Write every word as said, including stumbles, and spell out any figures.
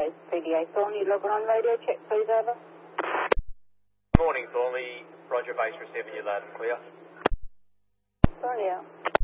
base, P D A Thornley, log on radio check, please, over. Morning, Thornley. Roger, base receiving you loud and clear. Thornley out.